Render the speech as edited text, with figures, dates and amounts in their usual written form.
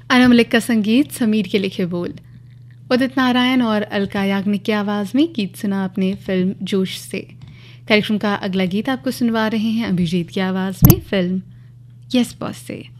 अना मलिक का संगीत, समीर के लिखे बोल। उदित नारायण और अलका याग्निक की आवाज़ में गीत सुना अपने फिल्म जोश से। कार्यक्रम का अगला गीत आपको सुनवा रहे हैं अभिजीत की आवाज़ में फिल्म यस बॉस से।